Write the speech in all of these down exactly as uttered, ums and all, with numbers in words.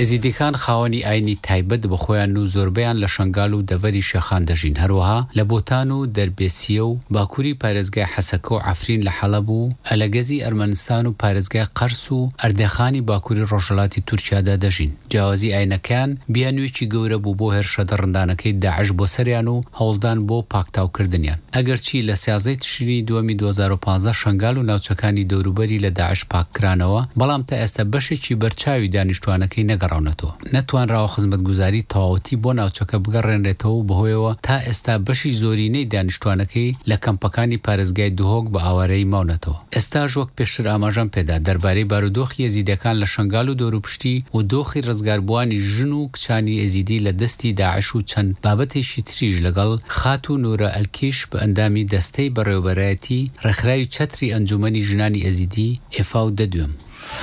ئێزیدیەکان خاوەنی ئاینی تایبەت بە خۆیان و زۆربەیان لە شنگال و دەڤەری شێخان دەژین، هەروەها لە بۆتان و دەربێسیە و باکووری پارێزگای حەسەکە و عەفرین لە حەڵەب و ئەلەگەزی ئەرمەنستان و پارێزگای قەرس و ئەردێخانی باکووری ڕۆژهەڵاتی تورکیادا دەژین. جیاوازی ئاینەکەیان بیانوێکی گەورە بوو بۆ هێرشەدە ڕندانەکەی داعش بۆ سەریان و هەوڵدان بۆ پاکتاوکردنیان. ئەگەرچی لە سیازەی تشرینی دووەمی دوو هەزار و پانزدە شنگال و ناوچەکانی دەوروبەری لە داعش پاککرانەوە، بەڵام تا ئێستا بەشێکی بەرچاوی دانیشتوانەکەی نەگەڕاونەتەوە. نەتوانراوە خزمەتگوزاری تەواوەتی بۆ ناوچەکە بگەڕێنرێتەوە و بەهۆیەوە تا ئێستا بەشی زۆرینەی دانیشتوانەکەی لە کەمپەکانی پارێزگای دوهۆک بە ئاوارەی ماونەتەوە. ئێستاژ وەک پێشتر ئاماژەم پێدا دەربارەی بارودۆخی ئێزیدیەکان لە شنگال و دەوروپشتی و دۆخی ڕزگاربووانی ژن و کچانی ئێزیدی لە دەستی داعش و چەند بابەتێکی تریژ لەگەڵ خات و نورە ئەلکیش بە ئەندامی دەستەی بەڕێوەبەرایەتی ڕێکخراوی چەتری ئەنجومەنی ژنانی ئێزیدی ئێفاو دەدوێم.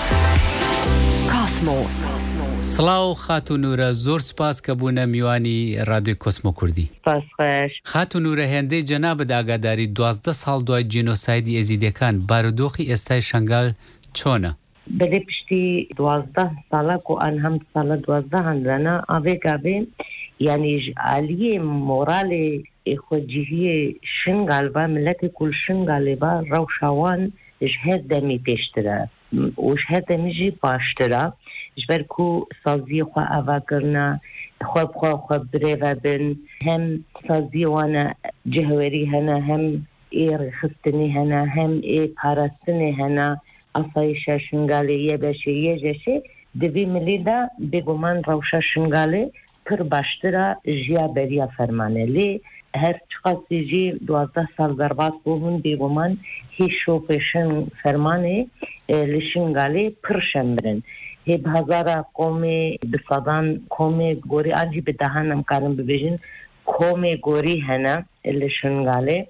کاسمۆ سڵاو خات و نورە، زۆر سپاس کە بوونە میوانی رادیۆی کۆسمۆ کوردی. خات و نورە، هێندەی جەنابەت ئاگاداری دوازدە ساڵ دوای جینۆسایدی ئێزیدیەکان بارودۆخی ئێستای شنگال چۆنە؟ بەلێ پشتی دوازدە ساڵە و ئەن هەم ساڵە دوازدە هەندانە ئاوێگابێ یعنیش عالیە مۆراڵێ خۆجیهیە شنگالبا ملەتی کول شنگالێبا ڕەوشاوان ژ هەر دەمی پێشترە وش هەر دەمیژی باشترە ژبەر کو سازی خوا ئاواکردنا خوا بخوا خوا برێڤە بن هەم سازی وانە جهوەری هەنە هەم ئێ ڕێخستنی هەنە هەم ئێ پاراستنی هەنە ئاسایشە شنگالێ یە بەشێ یە ژەشێ دەبی ملیدا بێگومان ڕەوشە شنگالێ پر باشترە ژیا بەریە فەرمانە لێ هەر چقاسیجی دوازدە ساڵ بەرباز بوون بێگومان هیچ شۆپێشن فەرمانێ لە شنگالێ پر شەمرن هێب هەزارە قۆمێ بسەدان کۆمێ گۆری ئاجی بدەهانم کارم ببێژن کۆمێ گۆری هەنە لە شنگالێ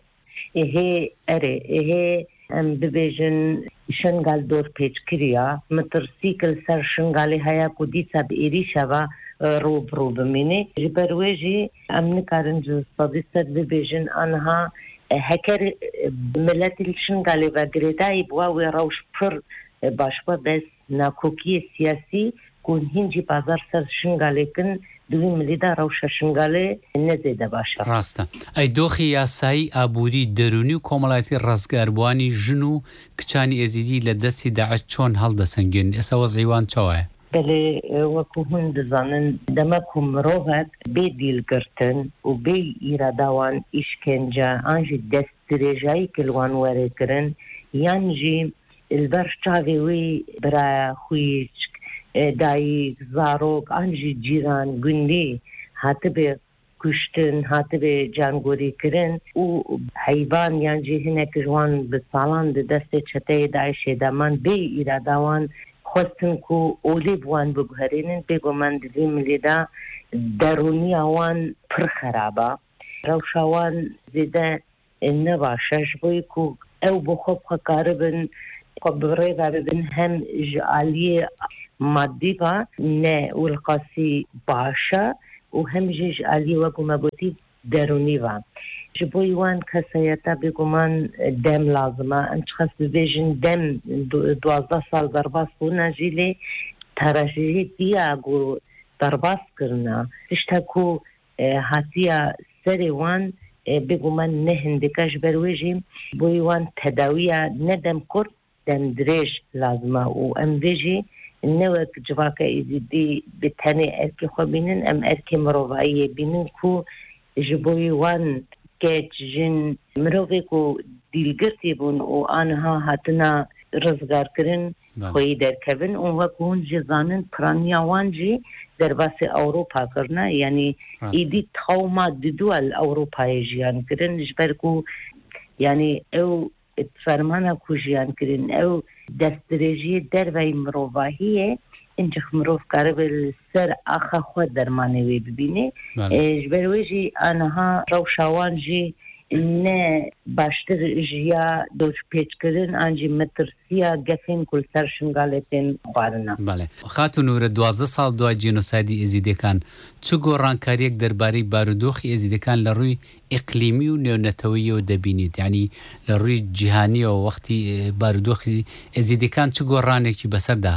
هێ ئەرێ هێ ئەم ببێژن شنگال دۆر پێچ کریە مترسیکل سەر شنگالێ هەیە و دیسە بە ئێریشەوە ڕووبڕوو بمینێ ji ber wê jî em nikarin ji sadî ser bibêjin anha heker milletê şingalê ve girêdayî bûwa wê rewş pir başwa bes nakokiyê siyasî ku hîn jî bazar ser şingalê kin دوی ملیدا ڕەوشە شنگالێ نەزێدە باشە. ڕاستە. ئەی دۆخی یاسایی ئابووری دەرونی و کۆمەڵایەتی ڕزگاربووانی ژن و کچانی ئێزیدی لە دەستی داعش چۆن هەڵدەسەنگێن؟ ئێستا وەزعیوان چاوایە؟ بەلێ وەکو هون دەزانن دەمە کو مرۆڤەک بێ دیلگرتن و بێ ئیراداوان ئیشکەنجە ئانژی دەست درێژایی کلوان وەرێکردن یان ژی لەبەر چاوێ وی برایە خوی دایک زارۆک ئانژی جیران گوندی هاتبێ کوشتن هاتبێ جانگۆریکردن و حەیبان یانجی هینێک ژوان بە ساڵان دەستێ چەتەی داعشێ دەمان بێ ئیراداوان خواستن کو ئۆلێ بوان بگوهرێنن بێگومان دلی ملێدا دەرونی ئەوان پڕ خەرابە ڕەوشاوان زێدە نەباشەش بۆی کو ئەو بۆ خۆ بخەکارە بن خۆ بڕێدا ببن هەم ژ عالیە مادی با نه ولقاسی باشە و هەمژیش عالی وەکو مەگوتی دەرونی با ji bo wan kesayeta bêguman dem lazima em çiqas bibêjin dem duwazdeh sal derbas bûna jî lê terajiyê diya got derbas kirina tişta ku hatiya serê wan bêguman ne hindika ji ber wê jî boî wan tedawiya ne dem kurt dem dirêj lazima û em vê jî newek civaka êzîdî bi tenê erkê xwe bînin em erkê mirovayiyê bînin ku ji bo wan geç jin mirovê ku dîlgirtî bûn û anha hatina rizgarkirin xweyî derkevin û wekû hûn jî zanin piraniya wan jî derbasê Ewropa kirina yanî êdî tawma didû el Ewropayê jiyan kirin ji ber ku yanî ew fermana ku jiyan kirin ew destdirêjiyê derveyî mirovahiyê incik mirov karibe li ser axa xwe dermanê wê bibîne ji ber wê jî aniha rewşa wan jî ne baştir jiya dojpêçkirin an jî metirsiya gefên ku li ser şingalê tên xwarina. Bale. Xatûn Nûre duwazdeh sal duay jînosaydî êzîdîkan çi gorankariyek derbarî barûdoxî êzîdîkan li rûyî îqlîmî û nêwnetewîyê debînît yanî li rûyî cîhanî û wextî barûdoxî êzîdîkan çi goranekî beser dahatû?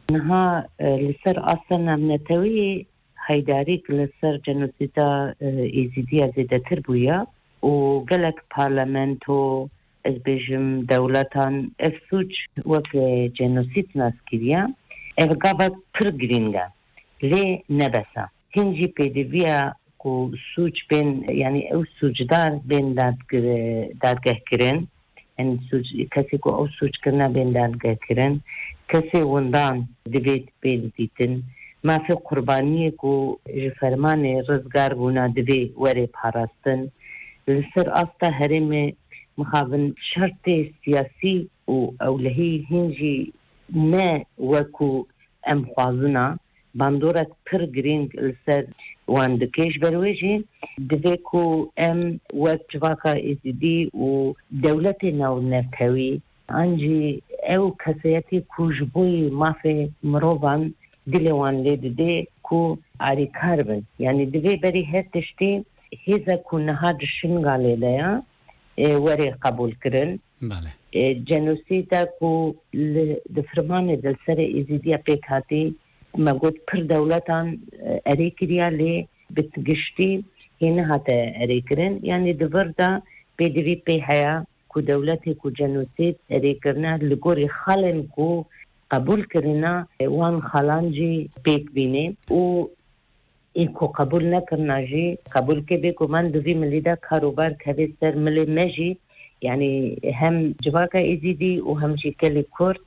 نها لسر أصلا منتوي هيداريك لسر جنوسيتا إيزيدية زيادة تربوية وقالك بارلمنتو از بيجم دولتان افسوج وك جنوسيت ناسكيريا افقابت پر گرينگا لي نبسا هنجي بيديويا كو سوج بين يعني او سوجدار بين دادگه کرن يعني سوج كسي كو او سوج کرنا بين دادگه کرن كسي وندان دبيت بين ديتن ما في قربانيه كو جفرمان رزگار بونا دبي وري پاراستن لسر أستا هرم مخابن شرط سياسي و أولهي هنجي ما وكو أم خوازنا باندورت پر گرینگ لسر وان دکیش برویجی دویکو ام وک جواکا ازیدی و دولت نو نفتوی انجی او کسیتی کوجبوی مافی مروبان دلوان لید دی کو آری کاربن یعنی دوی بری هر تشتی هیزا کنها دشنگاله دیا وری قبول کرن جنوسیتا کو دفرمان دل سر ازیدیا پیکاتی مگود پر دولتان اری کریا لی بتگشتی هینه هاته اری کرن یعنی دوردا پیدوی پی حیا کو دولتی کو جنوسید اری کرنا لگوری خالن کو قبول کرنا وان خالانجی پیک بینه و ایکو قبول نکرنا جی قبول که بکو من دوی ملیده کاروبار که سر ملی مجی یعنی هم جواکا ایزیدی و هم جی کلی کرد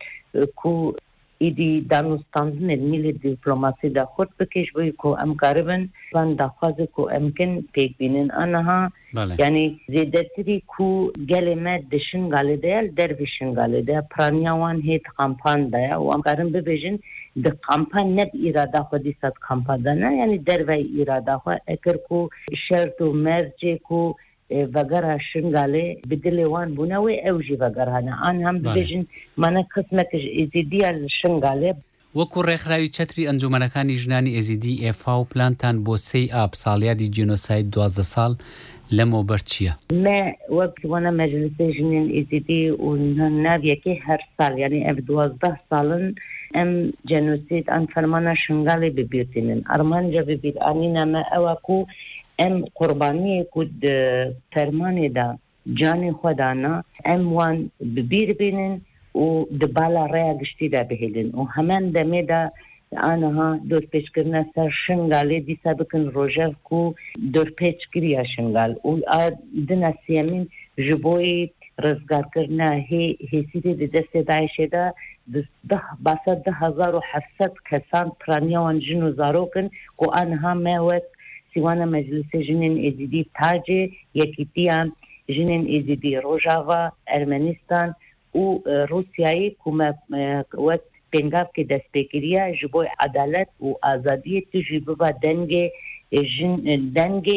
کو ایدی دانستاندن الملی دیپلوماسی دا خود بکش بوی کو امکاربن وان دا خواز کو امکن پیک بینن آنها یعنی زیدتری کو گلی مد دشن گالی دیل درویشن گالی دیل پرانیاوان هیت قمپان دیا و امکارن ببیجن د قمپان نب اراده خودی ست قمپان دانا یعنی دروی اراده خود اکر کو شرط و مرجه کو وگرها شنگاله بدل وان بوناوی اوجی وگرهانا آن هم ببیجن مانا قسمتش ازیدی شنگاله وەکو ڕێکخراوی چەتری ئەنجومەنەکانی ژنانی ئێزیدی ئێفا و پلانتان بۆ سەی ئاب ساڵیادی جینۆساید دوازدە ساڵ لەمەوبەر چییە؟ ما وەک وەنە مەجلیسەی ژنین ئێزیدی و ناویەکەی هەر ساڵ یعنی ئەف دوازدە ساڵن ئەم جەنۆسید ئەم فەرمانە شنگاڵی ببیرتێنن ئەرمانجا ببیرئانینە مە ئەوەکو ام قربانی کود فرمانی دا جانی خودانا ام وان ببیر بینن و دبالا ریا گشتی دا بهیلن و همان دمی دا آنها دور پیچ کرنا سر شنگالی دیسا بکن روژف کو دور پیچ کریا شنگال و دنا سیامین جبوی رزگار کرنا هی هیسیدی دی دست دایشه دا ده باسا ده هزار و هفتصد کسان پرانیوان جنو زاروکن که آنها موک سیوانا مجلس جنین ازیدی تاجه یکیتیان جنین ازیدی روژاوا ارمنستان و روسیایی که وقت پنگاف که دست بکریه جبوی عدالت و آزادی تجی ببا دنگ جن دنگ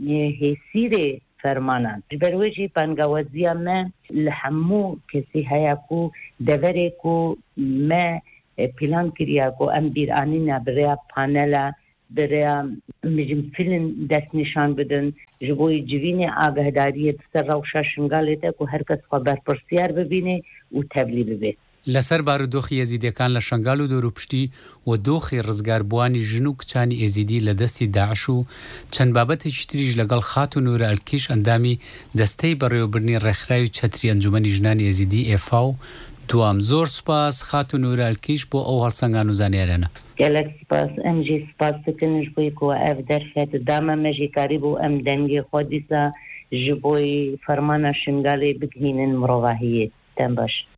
حسیر فرمانان جبرویجی پنگاوزی ما لحمو کسی هیا کو دوره کو ما پلان کریا کو ام بیرانینا بریا پانلا برای مجمع فیلم دست نشان بدن جبوی جوین آگاهداریت سر روشا شنگالته که هر کس خبر پرسیار ببینه و تبلی ببید. لەسەر بارودۆخی ئێزیدیەکان لە شنگال و دەوروپشتی و دۆخی ڕزگاربووانی ژن و کچانی ئێزیدی لە دەستی داعش و چەند بابەتێکی تریش لەگەڵ خات و نورە ئەلکیش ئەندامی دەستەی بەڕێوەبردنی ڕێکخراوی چەتری ئەنجومەنی ژنانی ئێزیدی ئێفا و دوام زۆر سپاس خات و نورە ئەلکیش بۆ ئەو هەڵسەنگان و زانیاریانە. گەلێک سپاس ئەم جی سپاس دەکەنش بۆی کۆ ئەف دەرفێت دامە مەژی کاری بۆ ئەم دەنگی خۆ دیسا ji بۆی فەرمانە شنگالێ بگهینن مرۆڤاهیە دەم باش.